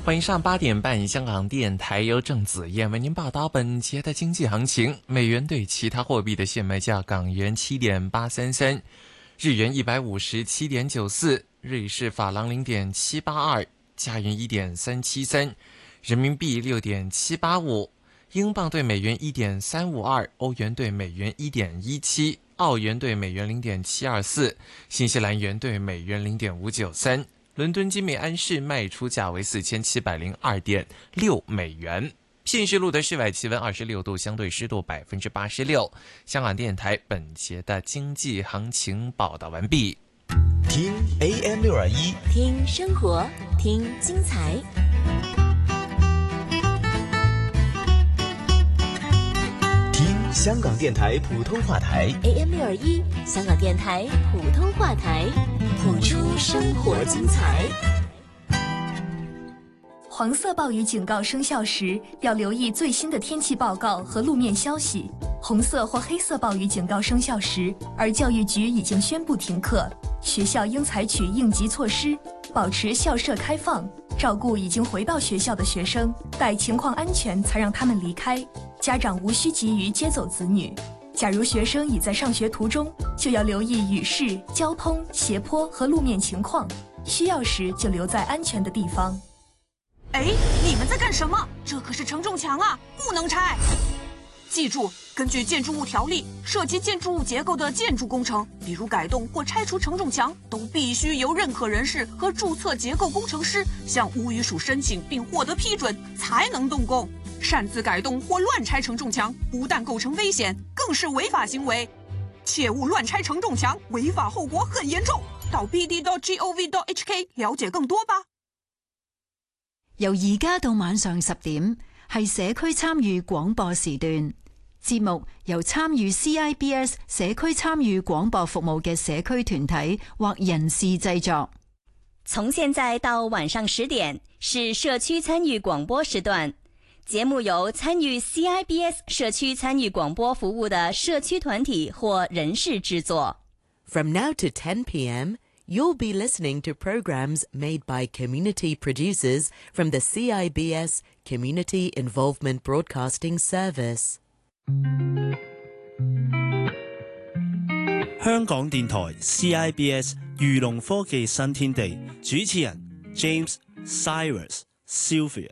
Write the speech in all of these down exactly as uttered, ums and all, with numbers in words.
晚上八点半，香港电台由郑子燕为您报道本节的经济行情。美元对其他货币的现卖价：港元七点八三三，日元一百五十七点九四，瑞士法郎零点七八二，加元一点三七三，人民币六点七八五，英镑对美元一点三五二，欧元对美元一点一七，澳元对美元零点七二四，新西兰元对美元零点五九三。伦敦金美安市卖出价为四千七百零二点六美元。现时录的室外气温二十六度，相对湿度百分之八十六。香港电台本节的经济行情报道完毕。 听 A M 六二一， 听生活，听精彩。 听香港电台普通话台 A M 六二一，香港电台普通话台，谱出生活精彩。 黄色暴雨警告生效时，要留意最新的天气报告和路面消息。红色或黑色暴雨警告生效时，而教育局已经宣布停课，学校应采取应急措施，保持校舍开放，照顾已经回到学校的学生，待情况安全才让他们离开。家长无需急于接走子女。假如学生已在上学途中，就要留意雨势、交通、斜坡和路面情况，需要时就留在安全的地方。 哎，你们在干什么？这可是承重墙啊，不能拆！记住，根据建筑物条例，涉及建筑物结构的建筑工程，比如改动或拆除承重墙，都必须由认可人士和注册结构工程师向屋宇署申请并获得批准，才能动工。擅自改动或乱拆承重墙，不但构成危险，更是违法行为。切勿乱拆承重墙，违法后果很严重。到 b d dot gov dot h k 了解更多吧。 由而家到晚上十點，係社區參與廣播時段。節目由參與 C I B S 社區參與廣播服務嘅社區團體或人士製作。 從現在到晚上十點是社區參與廣播時段，節目由參與 C I B S 社區參與廣播服務的社區團體或人士製作。 From now to ten p.m., you'll be listening to programs made by community producers from the C I B S Community Involvement Broadcasting Service. 香港電台 C I B S 漁農科技新天地，主持人 James Cyrus Sylvia。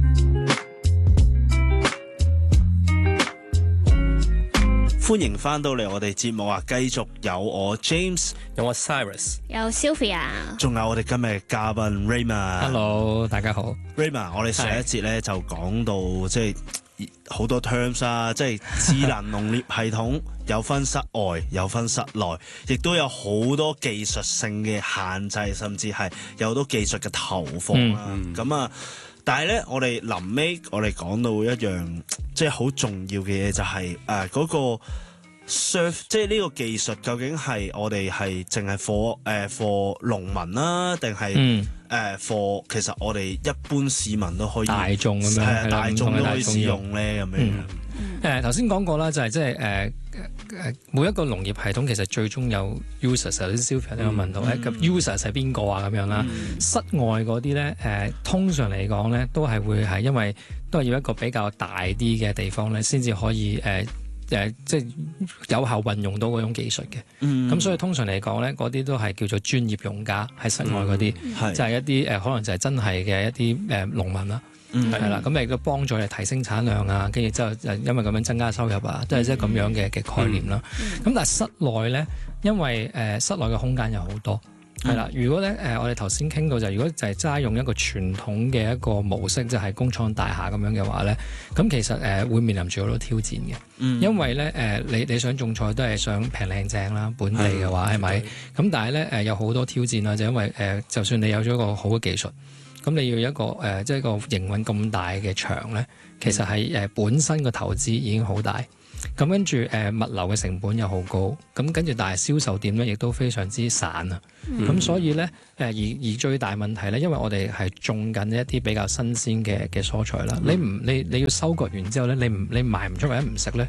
歡迎翻到嚟我哋節目啊！繼續有我 James， 有我 Cyrus， 有 Sylvia， 仲有我哋今日嘅嘉賓 Raymond。 Hello， 大家好。 Raymond， 我哋上一節咧就講到即係好多 terms 啊，即係智能農業系統有分室外，有分室內，亦都有好多技術性嘅限制，甚至係有好多技術嘅投放啦。咁、嗯、啊，但係咧，我哋臨尾我哋講到一樣即係好重要嘅嘢，就係誒嗰個 surf， 即係呢個技術究竟係我哋係淨係 for 誒 for 農民啦，定係誒 for 其實我哋一般市民都可以大眾咁樣， 係啊，大眾都可以使用咧咁樣。 誒頭先講過啦，就係即係誒誒每一個農業系統其實最終有 users， 頭先 Sylvia 都有問到誒，咁 users 係邊個啊咁樣啦？嗯、室外嗰啲咧誒，通常嚟講咧都係會係因為都係要一個比較大啲嘅地方咧，先至可以誒。呃誒、呃，即係有效運用到嗰種技術嘅，咁、嗯、所以通常嚟講咧，嗰啲都係叫做專業用家喺室外嗰啲，嗯、就係一啲誒、呃，可能就係真係嘅一啲誒、呃、農民啦，係啦、嗯，咁亦都幫助你提升產量啊，跟住之後因為咁樣增加收入啊，都係即係咁樣嘅嘅概念啦。咁、嗯、但係室內咧，因為誒、呃、室內嘅空間有好多。係啦，如果咧誒、呃，我哋頭先傾到就係，如果就係齋用一個傳統嘅一個模式，就係、是、工廠大廈咁樣嘅話咧，咁其實誒、呃、會面臨住好多挑戰嘅，嗯、因為咧誒、呃、你你想種菜都係想平靚正啦，本地嘅話係咪？咁但係咧誒有好多挑戰啦，就因為誒、呃、就算你有咗一個好嘅技術，咁你要一個誒、呃、即係個營運咁大嘅場咧，其實係誒、呃、本身個投資已經好大。咁跟住誒、呃、物流嘅成本又好高，咁跟住但係銷售點咧亦都非常之散啊，咁、嗯、所以咧誒、呃、而而最大問題咧，因為我哋係種緊一啲比較新鮮嘅嘅蔬菜啦，嗯、你唔你你要收割完之後咧，你唔你賣唔出或者唔食咧，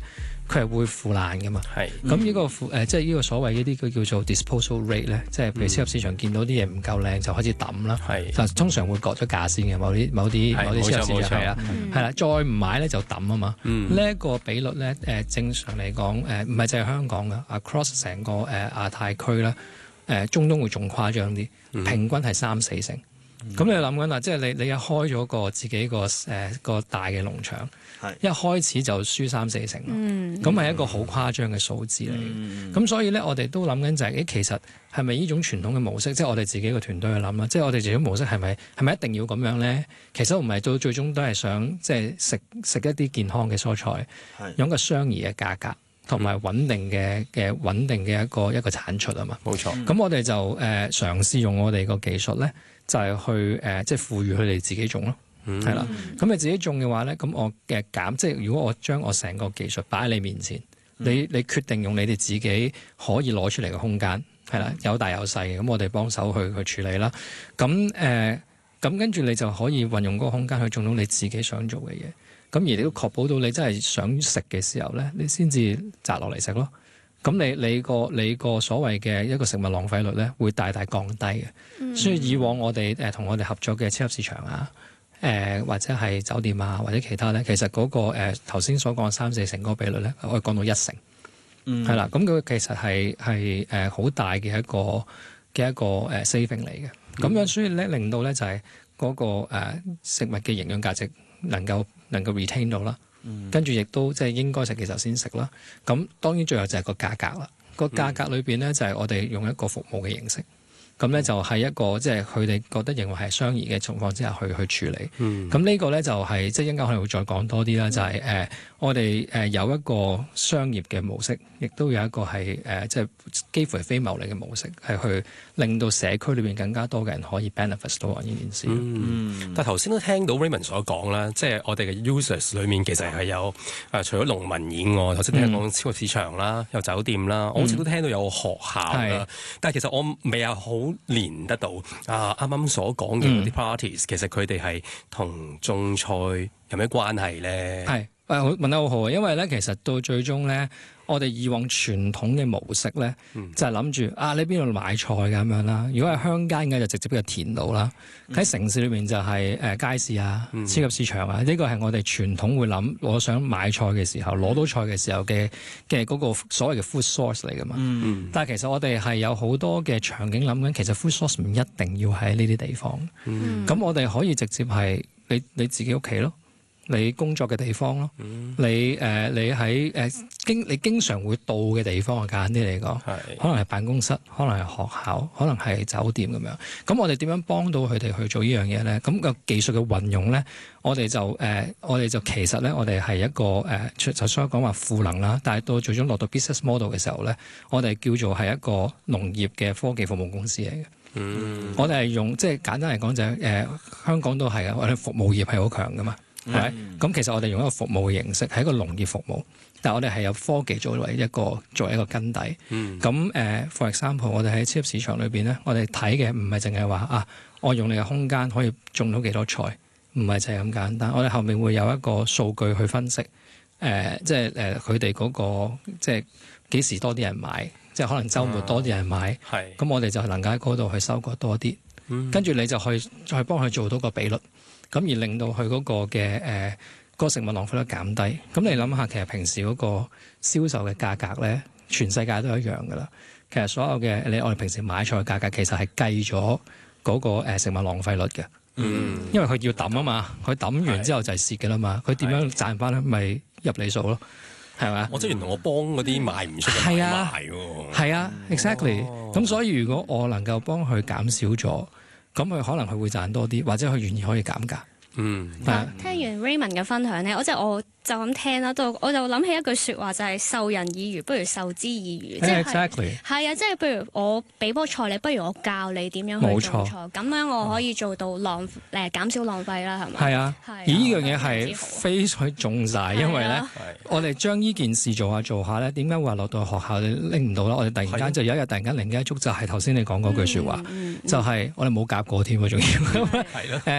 佢係會腐爛噶嘛。 係咁呢個腐誒，即係呢個所謂呢啲佢叫做 disposal rate 咧，即係譬如超級市場見到啲嘢唔夠靚就開始抌啦。 係， 但通常會割咗價先嘅，某啲某啲某啲超級市場係啦，係啦，再唔買咧就抌啊嘛。呢一個比率咧誒，正常嚟講誒，唔係淨係香港嘅 ，across 成個誒亞太區啦，誒中東會仲誇張啲，平均係三四成。咁、嗯、你諗緊啦，即係你你一開咗個自己個誒、呃、個大嘅農場，一開始就輸三四成，咁係、嗯、一個好誇張嘅數字嚟嘅。咁、嗯、所以咧，我哋都諗緊就係、是，誒其實係咪呢種傳統嘅模式，即係我哋自己個團隊去諗啦，即係我哋自己模式係咪係咪一定要咁樣咧？其實唔係，到最終都係想即係食食一啲健康嘅蔬菜，是用個相宜嘅價格。同埋穩定嘅嘅穩定嘅一個一個產出啊嘛，冇錯。咁我哋就誒、呃、嘗試用我哋個技術咧，就係、是、去誒、呃、即係賦予佢哋自己種咯，係啦、嗯。咁你自己種嘅話咧，咁我嘅減即係如果我將我成個技術擺喺你面前，嗯、你你決定用你哋自己可以攞出嚟嘅空間，係啦，有大有細嘅，咁我哋幫手去去處理啦。咁誒咁跟住你就可以運用嗰個空間去種到你自己想做嘅嘢。咁而你都確保到你真係想食嘅時候咧，你先至摘落嚟食咯。咁你你個你個所謂嘅一個食物浪費率咧，會大大降低嘅。嗯、所以以往我哋誒同我哋合作嘅超級市場啊，誒、呃、或者係酒店啊或者其他咧，其實嗰、那個誒頭先所講三四成嗰個比率咧，可以降到一成。嗯，係啦。咁佢其實係係誒好大嘅一個嘅一個誒 saving 嚟嘅。咁樣、嗯、所以咧令到咧就係嗰、那個、呃、食物嘅營養價值能夠能夠 retain 到啦，嗯、跟住亦都即係應該食嘅時候先食啦。咁當然最後就係個價格啦。個價格裏邊咧就係我哋用一個服務嘅形式。咁咧就係一個即係佢哋覺得認為係相宜嘅情況之下去去處理。咁呢、嗯、個咧就係、是、即係一陣間可能會再講多啲啦。就係、是、誒、呃、我哋誒有一個商業嘅模式，亦都有一個係誒、呃、即係幾乎係非牟利嘅模式，係去令到社區裏邊更加多嘅人可以 benefit 到呢件事。 嗯嗯、但係頭先都聽到 Raymond 所講啦，即係我哋嘅 users 裏面其實係有誒、呃、除咗農民以外，頭先聽講超級市場啦，嗯、有酒店啦，我好似都聽到有學校啦。嗯、但係其實我未有好連得到啊！啱啱所講嘅嗰啲 parties，、嗯、其實佢哋係同種菜有咩關係咧？係誒，問得好好啊！因為咧，其實到最終咧，我哋以往傳統嘅模式咧，嗯、就係諗住啊，你邊度買菜㗎咁樣啦。如果係鄉間嘅，就直接俾個田度啦。喺、嗯、城市裏面就係誒街市啊、嗯、超級市場啊，呢、這個係我哋傳統會諗，我想買菜嘅時候攞到菜嘅時候嘅嘅嗰個所謂嘅 food source 嚟㗎嘛。嗯、但係其實我哋係有好多嘅場景諗緊，其實 food source 唔一定要喺呢啲地方。咁、嗯、我哋可以直接係你你自己屋企咯。你工作嘅地方咯，嗯、你誒、呃、你喺誒、呃、經你經常會到嘅地方，簡單啲嚟講，是可能係辦公室，可能係學校，可能係酒店咁樣。咁我哋點樣幫到佢哋去做呢樣嘢咧？咁、個技術嘅運用咧，我哋就誒、呃、我哋就其實咧，我哋係一個誒、呃，就所講話賦能啦。但係到最終落到 business model 嘅時候咧，我哋叫做係一個農業嘅科技服務公司嚟嘅。嗯，我哋係用即係簡單嚟講就係、是、誒、呃、香港都係啊，我哋服務業係好強噶嘛。係咪？咁、嗯、其實我哋用一個服務嘅形式，係一個農業服務，但係我哋係有科技作為一個作為一個根底。咁誒、嗯呃、for example，我哋喺超級市場裏邊咧，我哋睇嘅唔係淨係話啊，我用你嘅空間可以種到幾多菜，唔係就係咁簡單。我哋後面會有一個數據去分析，誒、呃，即係誒佢哋嗰個即係幾時多啲人買，即係可能週末多啲人買。係、啊，咁我哋就能夠喺嗰度去收割多啲，嗯、跟住你就去再幫佢做到個比率。咁而令到佢嗰個嘅誒嗰個食物浪費率減低。咁你諗下，其實平時嗰個銷售嘅價格咧，全世界都一樣噶啦。其實所有嘅你我哋平時買菜嘅價格，其實係計咗嗰個食物浪費率嘅。嗯，因為佢要抌啊嘛，佢抌完之後就係蝕嘅啦嘛。佢點樣賺翻咧？咪入你數咯，係咪？我即係原來我幫嗰啲賣唔出嘅買賣喎。係啊 ，exactly。咁所以如果我能夠幫佢減少咗。咁佢可能佢會賺多啲，或者佢願意可以減價。嗯，啊、聽完 Raymond 嘅分享咧，我即係我就咁聽啦，都我就諗起一句説話，就係、是、授人以魚，不如授之以漁。即係係啊，即係譬如我俾波菜你，不如我教你點樣去種菜，咁樣我可以做到浪誒、呃、減少浪費啦，係咪？係啊，啊而呢樣嘢係非常重晒，因為咧，啊、我哋將呢件事做下做下咧，點解話落到學校你拎唔到啦？我哋突然間就有一日突然間靈機一觸，就係頭先你講嗰句説話，嗯嗯、就係我哋冇夾過添喎，仲要係咯誒。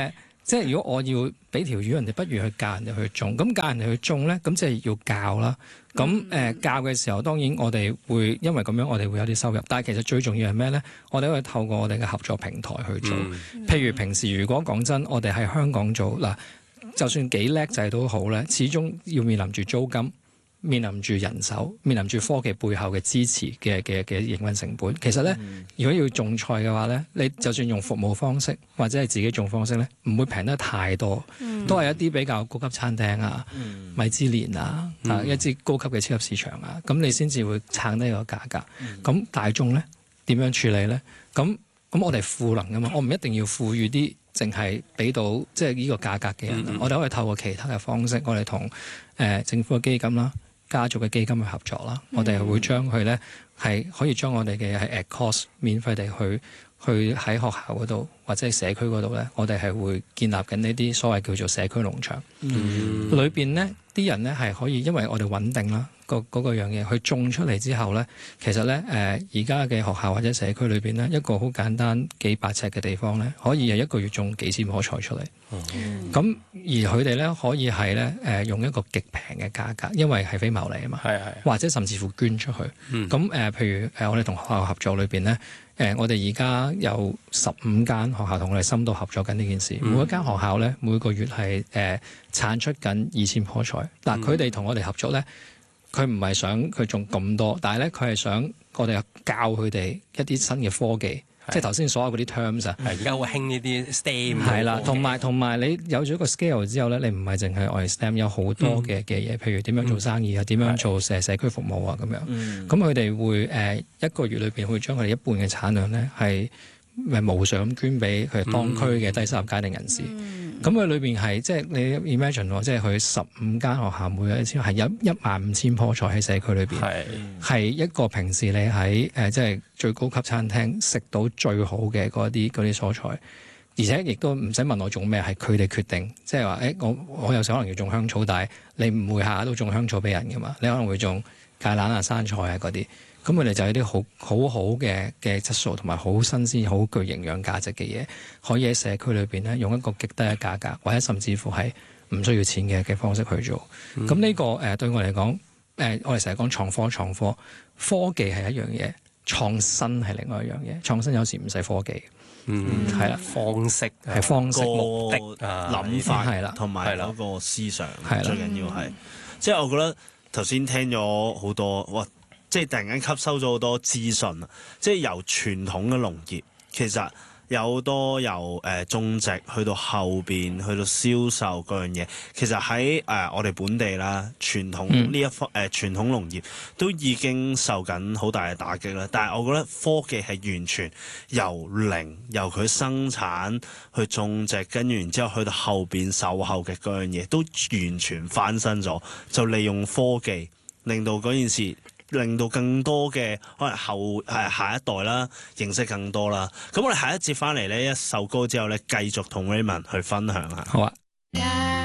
即係如果我要俾條魚人哋，不如去教人哋去種。咁教人哋去種咧，咁即係要教啦。咁誒、呃、教嘅時候，當然我哋會因為咁樣，我哋會有啲收入。但係其實最重要係咩咧？我哋可以透過我哋嘅合作平台去做。嗯、譬如平時如果講真，我哋喺香港做嗱，就算幾叻仔都好咧，始終要面臨住租金。面臨住人手，面臨住科技背後嘅支持嘅嘅嘅營運成本。其實咧，嗯、如果要種菜嘅話咧，你就算用服務方式或者係自己種方式咧，唔會平得太多，嗯、都係一啲比較高級餐廳啊、嗯、米芝蓮啊、嗯、啊一啲高級嘅超級市場啊，咁你先至會撐低個價格。咁、嗯、大眾咧點樣處理咧？咁咁我哋賦能噶嘛，我唔一定要賦予啲淨係俾到即係呢個價格嘅人，嗯、我哋可以透過其他嘅方式，我哋同誒政府嘅基金啦。家族嘅基金去合作啦，嗯、我哋會將佢咧係可以將我哋嘅係 at cost 免費地去去喺學校嗰度或者係社區嗰度咧，我哋係會建立緊呢啲所謂叫做社區農場。嗯、裏邊呢啲人咧係可以因為我哋穩定啦，嗰個嗰個樣嘢去種出嚟之後咧，其實咧誒而家嘅學校或者社區裏邊呢，一個好簡單幾百尺嘅地方咧，可以係一個月種幾千棵菜出嚟。咁、嗯、而佢哋咧可以係咧誒用一個極平嘅價格，因為係非牟利啊嘛，係係或者甚至乎捐出去。咁誒、嗯呃，譬如誒、呃、我哋同學校合作裏邊咧，誒、呃、我哋而家有十五間學校同我哋深度合作緊呢件事。嗯、每一間學校咧每個月係誒、呃、產出緊二千棵菜。嗱、呃，佢哋同我哋合作咧，佢唔係想佢種咁多，但係咧佢係想我哋教佢哋一啲新嘅科技。即係頭先所有嗰啲 terms 啊， 而家好興呢啲 STEM。係啦， 同埋同埋你有咗一個 scale 之後咧，你唔係淨係愛 STEM，有好多嘅嘅嘢，譬如點樣做生意啊，點、嗯、樣做社社區服務啊咁樣。咁佢哋會誒、呃、一個月裏邊會將佢哋一半嘅產量咧係誒無償咁捐俾佢哋當區嘅低收入家庭人士。咁佢裏邊係即係你 imagine 喎，即係佢十五間學校每一千係一一萬五千棵菜喺社區裏邊，係係一個平時你喺誒即係最高級餐廳食到最好嘅嗰啲嗰啲蔬菜，而且亦都唔使問我種咩，係佢哋決定。即係話誒，我我有時可能要種香草，但係你唔會下下都種香草俾人噶嘛，你可能會種芥蘭啊、生菜啊嗰啲。咁佢哋就有啲好好好嘅嘅質素同埋好新鮮、好具營養價值嘅嘢，可以喺社區裏邊咧用一個極低嘅價格，或者甚至乎係唔需要錢嘅嘅方式去做。咁呢、嗯、個誒、呃、對我嚟講，誒、呃、我哋成日講創科創科，科技係一樣嘢，創新係另外一樣嘢。創新有時唔使科技，嗯係啦，方式係方式、目的、諗法係啦，同埋嗰個思想係最緊要係。即係我覺得頭先聽咗好多哇！即係突然間吸收咗好多資訊啊！即係由傳統嘅農業，其實有好多由誒、呃、種植去到後邊去到銷售嗰樣嘢，其實喺誒、呃、我哋本地啦，傳統呢一方誒傳統農業都已經受緊好大嘅打擊啦。但係我覺得科技係完全由零，由佢生產去種植，跟住然之後去到後邊售後嘅嗰樣嘢，都完全翻身咗，就利用科技令到嗰件事。令到更多嘅可能後誒下一代啦，認識更多啦。咁我哋下一節翻嚟呢，一首歌之後咧，繼續同 Raymond 去分享下。好啊。